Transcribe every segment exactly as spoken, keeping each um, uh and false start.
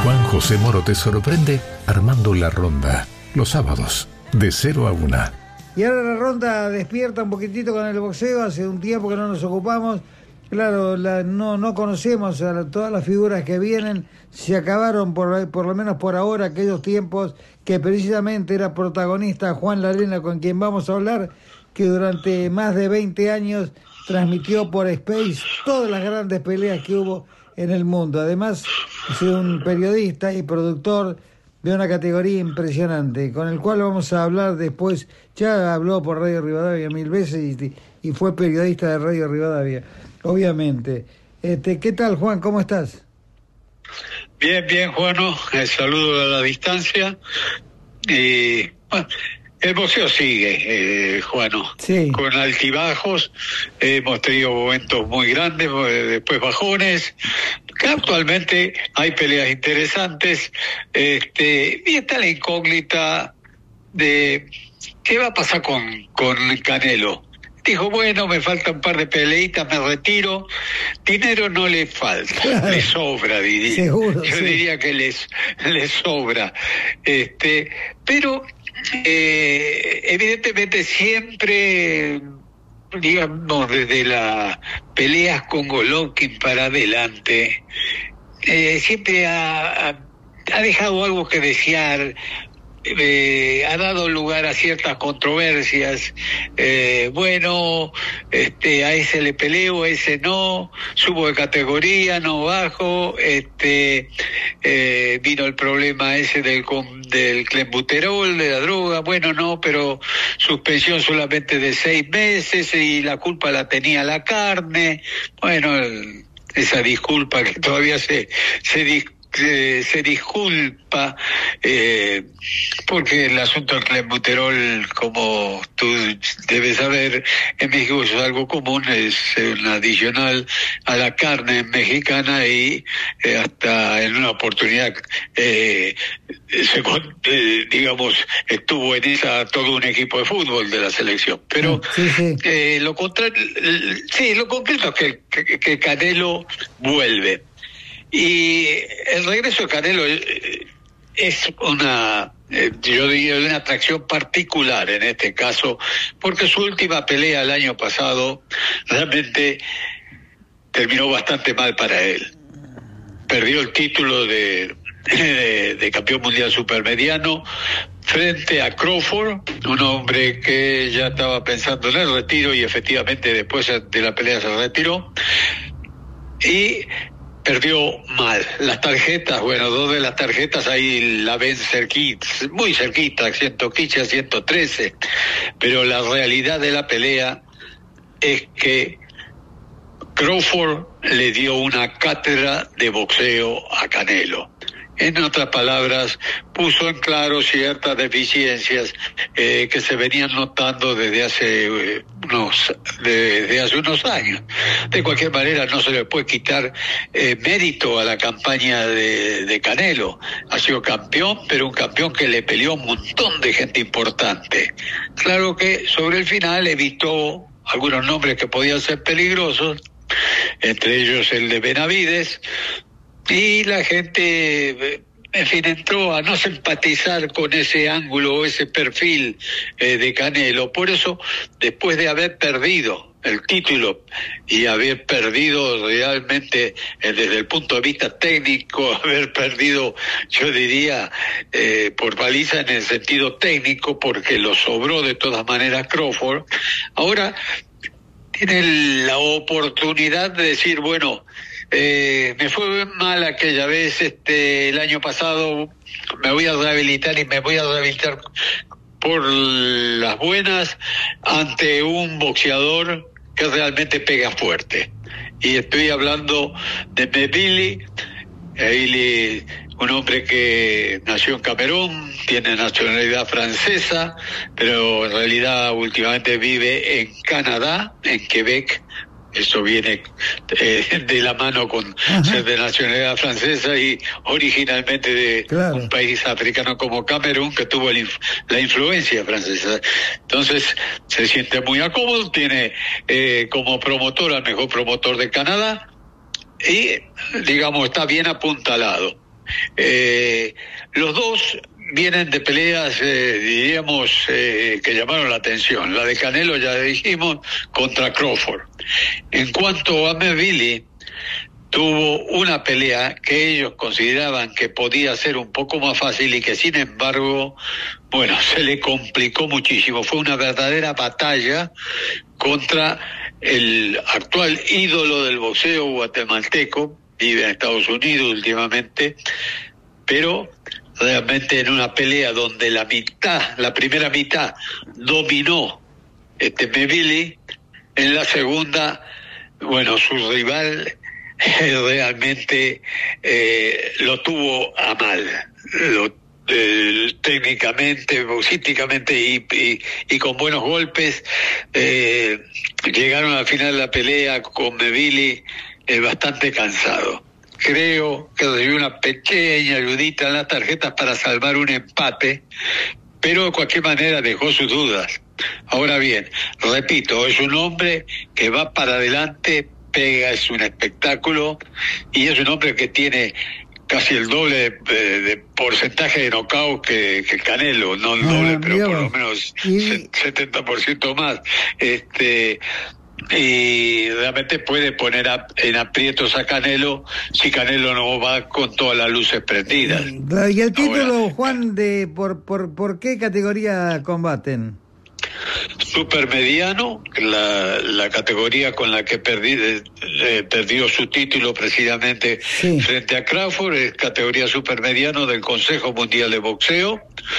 Juan José Moro te sorprende armando la ronda, los sábados, de cero a una. Y ahora la ronda despierta un poquitito con el boxeo, hace un tiempo que no nos ocupamos. Claro, la, no, no conocemos a la, todas las figuras que vienen, se acabaron por, por lo menos por ahora aquellos tiempos que precisamente era protagonista Juan Larena, con quien vamos a hablar, que durante más de veinte años transmitió por Space todas las grandes peleas que hubo en el mundo. Además, es un periodista y productor de una categoría impresionante, con el cual vamos a hablar después. Ya habló por Radio Rivadavia mil veces y, y fue periodista de Radio Rivadavia, obviamente. Este, ¿qué tal, Juan? ¿Cómo estás? Bien, bien, Juano. El saludo a la distancia. Y bueno, el boxeo sigue, eh, Juano, sí, con altibajos. Eh, hemos tenido momentos muy grandes, después bajones. Actualmente hay peleas interesantes, este, y está la incógnita de qué va a pasar con, con Canelo. Dijo, bueno, me faltan un par de peleitas, me retiro. Dinero no le falta, claro, le sobra, diría. Seguro, Yo sí. diría que les, les sobra. Este, pero eh, evidentemente siempre, digamos, desde las peleas con Golovkin para adelante, eh, siempre ha, ha, ha dejado algo que desear. Eh, ha dado lugar a ciertas controversias. Eh, bueno, este, a ese le peleo, a ese no, subo de categoría, no bajo. Este, eh, vino el problema ese del del clenbuterol, de la droga. Bueno, no, pero suspensión solamente de seis meses y la culpa la tenía la carne. Bueno, el, esa disculpa que todavía se se discute. Se, se disculpa eh, porque el asunto del clenbuterol, como tú debes saber, en México es algo común, es un adicional a la carne mexicana y eh, hasta en una oportunidad eh, se, eh, digamos estuvo en esa todo un equipo de fútbol de la selección, pero sí, sí. Eh, lo contrario, sí, lo concreto es que, que, que Canelo vuelve. Y el regreso de Canelo es una, yo diría, una atracción particular en este caso, porque su última pelea el año pasado realmente terminó bastante mal para él. Perdió el título de, de, de campeón mundial supermediano frente a Crawford, un hombre que ya estaba pensando en el retiro y efectivamente después de la pelea se retiró. Y perdió mal. Las tarjetas, bueno, dos de las tarjetas ahí la ven cerquita, muy cerquita, ciento quince a ciento trece, pero la realidad de la pelea es que Crawford le dio una cátedra de boxeo a Canelo. En otras palabras, puso en claro ciertas deficiencias eh, que se venían notando desde hace eh, unos desde hace unos años. De cualquier manera, no se le puede quitar eh, mérito a la campaña de, de Canelo. Ha sido campeón, pero un campeón que le peleó a un montón de gente importante. Claro que sobre el final evitó algunos nombres que podían ser peligrosos, entre ellos el de Benavides. Y la gente, en fin, entró a no simpatizar con ese ángulo, ese perfil eh, de Canelo. Por eso, después de haber perdido el título y haber perdido realmente eh, desde el punto de vista técnico, haber perdido, yo diría, eh, por paliza en el sentido técnico, porque lo sobró de todas maneras Crawford, ahora tiene la oportunidad de decir, bueno, Eh, me fue mal aquella vez, este, el año pasado, me voy a rehabilitar y me voy a rehabilitar por las buenas ante un boxeador que realmente pega fuerte. Y estoy hablando de Mebili, Mebili, un hombre que nació en Camerún, tiene nacionalidad francesa, pero en realidad últimamente vive en Canadá, en Quebec. Eso viene eh, de la mano con Ajá. ser de nacionalidad francesa y originalmente de claro. un país africano como Camerún, que tuvo el inf- la influencia francesa. Entonces se siente muy cómodo, tiene eh, como promotor al mejor promotor de Canadá y, digamos, está bien apuntalado. eh, los dos vienen de peleas, eh, diríamos, eh, que llamaron la atención. La de Canelo, ya dijimos, contra Crawford. En cuanto a Mevili, tuvo una pelea que ellos consideraban que podía ser un poco más fácil y que, sin embargo, bueno, se le complicó muchísimo. Fue una verdadera batalla contra el actual ídolo del boxeo guatemalteco, vive en Estados Unidos últimamente, pero realmente en una pelea donde la mitad, la primera mitad, dominó este Mevili, en la segunda, bueno, su rival realmente eh, lo tuvo a mal, lo, eh, técnicamente, boxísticamente y, y, y con buenos golpes. Eh, llegaron al final de la pelea con Mevili eh, bastante cansado. Creo que recibió una pequeña ayudita en las tarjetas para salvar un empate, pero de cualquier manera dejó sus dudas. Ahora bien, repito, es un hombre que va para adelante, pega, es un espectáculo, y es un hombre que tiene casi el doble de, de, de porcentaje de knockout que, que Canelo, no el doble, ah, pero Dios. Por lo menos y... setenta por ciento más. Este... y realmente puede poner a, en aprietos a Canelo si Canelo no va con todas las luces prendidas. Y el título, ahora, Juan, de por, por, ¿por qué categoría combaten? Supermediano, la, la categoría con la que perdí, eh, perdió su título precisamente sí. frente a Crawford, es categoría supermediano del Consejo Mundial de Boxeo.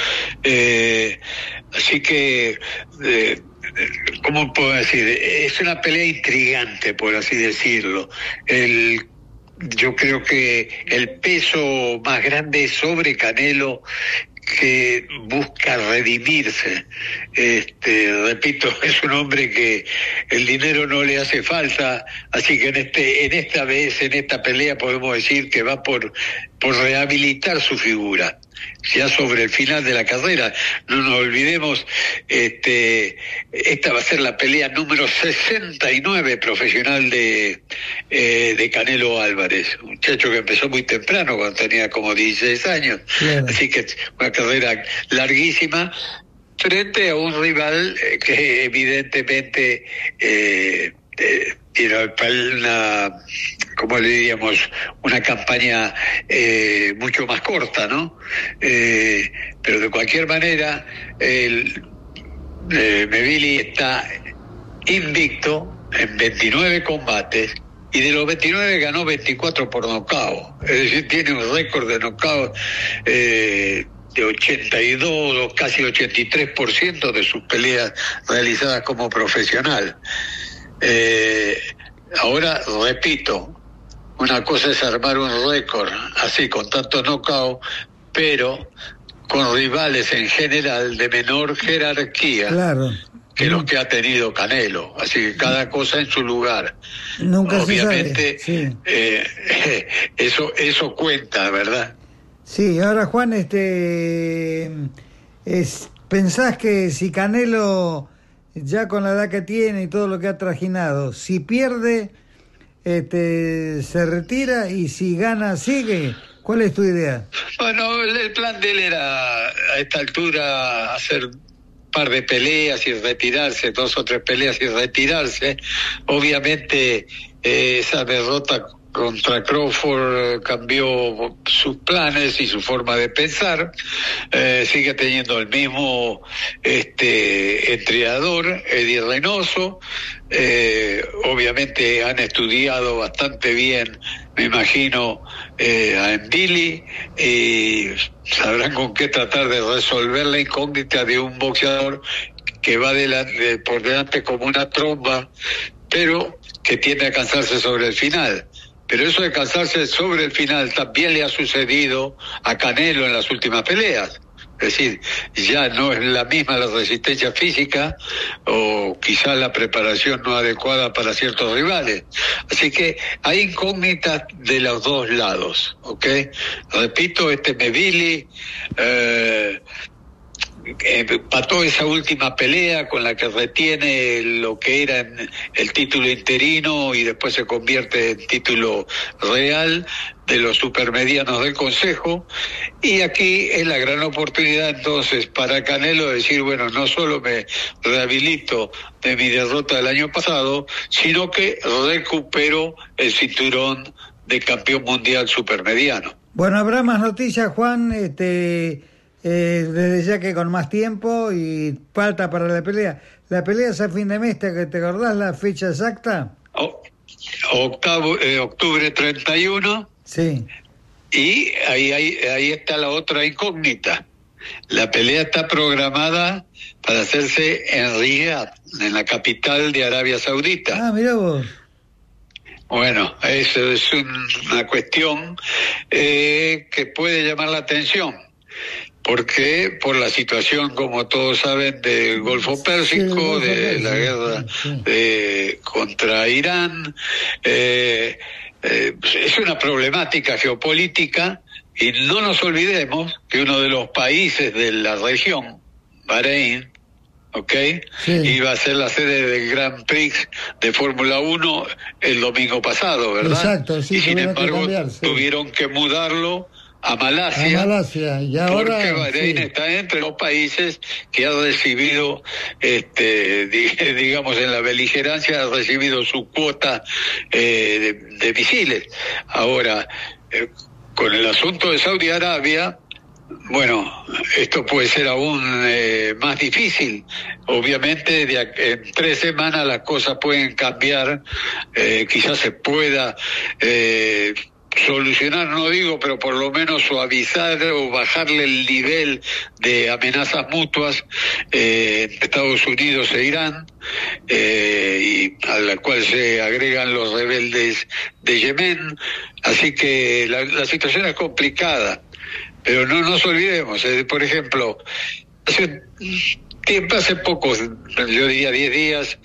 Eh, así que... Eh, ¿cómo puedo decir? Es una pelea intrigante, por así decirlo. El, yo creo que el peso más grande es sobre Canelo, que busca redimirse. Este, repito, es un hombre que el dinero no le hace falta, así que en este, en esta vez, en esta pelea podemos decir que va por, por rehabilitar su figura. Ya sobre el final de la carrera, no nos olvidemos, este, esta va a ser la pelea número sesenta y nueve profesional de, eh, de Canelo Álvarez, un muchacho que empezó muy temprano, cuando tenía como dieciséis años, yeah. Así que una carrera larguísima, frente a un rival eh, que evidentemente eh, eh, tiene una, ¿cómo le diríamos? Una campaña eh, mucho más corta, ¿no? Eh, pero de cualquier manera, el eh, Mevili está invicto en veintinueve combates, y de los veintinueve ganó veinticuatro por nocaut. Es decir, tiene un récord de nocaut eh, de ochenta y dos o casi ochenta y tres por ciento de sus peleas realizadas como profesional. Eh, ahora, repito, una cosa es armar un récord así, con tanto knockout, pero con rivales en general de menor jerarquía, claro, que los que ha tenido Canelo. Así que cada cosa en su lugar. Nunca Obviamente, se sabe. Sí. Eh, eso, eso cuenta, ¿verdad? Sí, ahora, Juan, este, es, ¿pensás que si Canelo, ya con la edad que tiene y todo lo que ha trajinado, si pierde, este, se retira, y si gana, sigue? ¿Cuál es tu idea? Bueno, el plan de él era a esta altura hacer un par de peleas y retirarse, dos o tres peleas y retirarse. Obviamente eh, esa derrota contra Crawford cambió sus planes y su forma de pensar. Eh, sigue teniendo el mismo este entrenador, Eddie Reynoso. Eh, obviamente han estudiado bastante bien, me imagino, eh, a Mevili, y sabrán con qué tratar de resolver la incógnita de un boxeador que va delante, por delante como una tromba, pero que tiende a cansarse sobre el final. Pero eso de cansarse sobre el final también le ha sucedido a Canelo en las últimas peleas. Es decir, ya no es la misma la resistencia física, o quizás la preparación no adecuada para ciertos rivales. Así que hay incógnitas de los dos lados, ¿ok? Repito, este Mevili eh, empató esa última pelea con la que retiene lo que era el título interino y después se convierte en título real de los supermedianos del Consejo, y aquí es la gran oportunidad entonces para Canelo de decir, bueno, no solo me rehabilito de mi derrota del año pasado, sino que recupero el cinturón de campeón mundial supermediano. Bueno, habrá más noticias, Juan, este, eh, desde ya que con más tiempo y falta para la pelea. ¿La pelea es a fin de mes? ¿Te, te acordás la fecha exacta? Oh, octavo, eh, octubre treinta y uno. Sí. Y ahí, ahí, ahí está la otra incógnita. La pelea está programada para hacerse en Riyadh, en la capital de Arabia Saudita. Ah, mirá vos. Bueno, eso es una cuestión eh, que puede llamar la atención, porque por la situación, como todos saben, del Golfo Pérsico, sí, de la guerra sí. de, contra Irán, eh, eh, es una problemática geopolítica, y no nos olvidemos que uno de los países de la región, Bahrein, ¿ok? Sí. Iba a ser la sede del Grand Prix de Fórmula uno el domingo pasado, ¿verdad? Exacto, sí. Y sin embargo, que cambiar, sí. tuvieron que mudarlo a Malasia. A Malasia, y ahora... Porque Bahrein sí. está entre los países que ha recibido, este, digamos, en la beligerancia, ha recibido su cuota eh, de, de misiles. Ahora, eh, con el asunto de Saudi Arabia, bueno, esto puede ser aún eh, más difícil. Obviamente, de, en tres semanas las cosas pueden cambiar. Eh, quizás se pueda eh, solucionar, no digo, pero por lo menos suavizar o bajarle el nivel de amenazas mutuas eh, entre Estados Unidos e Irán, eh, y a la cual se agregan los rebeldes de Yemen. Así que la, la situación es complicada. Pero no nos olvidemos, eh, por ejemplo, hace tiempo, hace poco, yo diría diez días,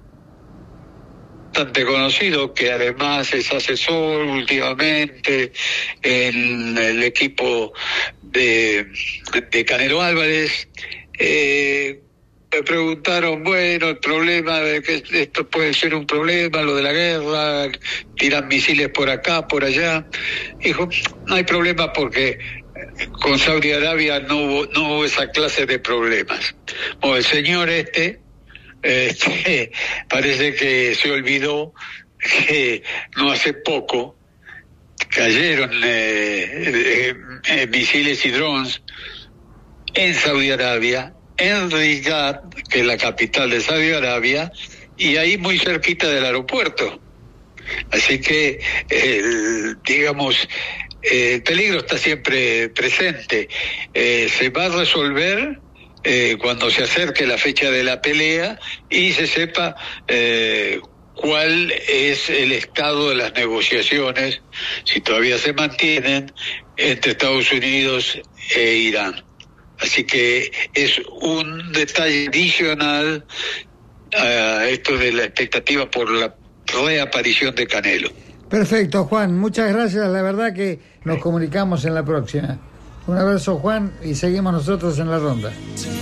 bastante conocido, que además es asesor últimamente en el equipo de, de Canelo Álvarez, eh, me preguntaron, bueno, el problema de que esto puede ser un problema, lo de la guerra, tiran misiles por acá, por allá. Dijo, no hay problema porque con Saudi Arabia no hubo, no hubo esa clase de problemas. O el señor este, este, parece que se olvidó que no hace poco cayeron eh, eh, eh, misiles y drones en Saudi Arabia, en Riyadh, que es la capital de Saudi Arabia, y ahí muy cerquita del aeropuerto. Así que, eh, digamos, eh, el peligro está siempre presente. Eh, se va a resolver eh, cuando se acerque la fecha de la pelea y se sepa eh, cuál es el estado de las negociaciones, si todavía se mantienen, entre Estados Unidos e Irán. Así que es un detalle adicional a esto de la expectativa por la reaparición de Canelo. Perfecto, Juan, muchas gracias, la verdad que nos comunicamos en la próxima. Un abrazo, Juan, y seguimos nosotros en la ronda.